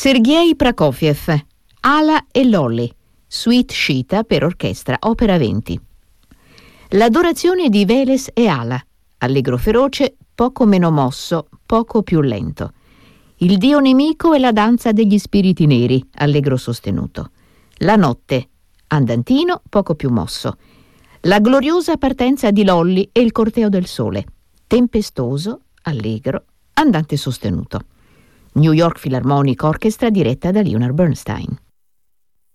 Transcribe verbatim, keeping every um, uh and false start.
Sergei Prokofiev, Ala e Lolly, Suite Scita per orchestra, opera venti. L'Adorazione di Veles e Ala, allegro feroce, poco meno mosso, poco più lento. Il Dio nemico e la danza degli spiriti neri, allegro sostenuto. La notte, andantino, poco più mosso. La gloriosa partenza di Lolly e il corteo del sole, tempestoso, allegro, andante sostenuto. New York Philharmonic Orchestra diretta da Leonard Bernstein.